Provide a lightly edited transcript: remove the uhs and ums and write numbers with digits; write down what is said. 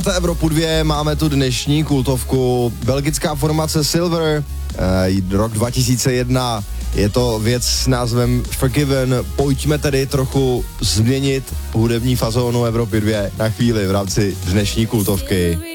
Evropu 2 máme tu dnešní kultovku. Belgická formace Silver, rok 2001. Je to věc s názvem Forgiven. Pojďme tedy trochu změnit hudební fazónu Evropy 2 na chvíli v rámci dnešní kultovky.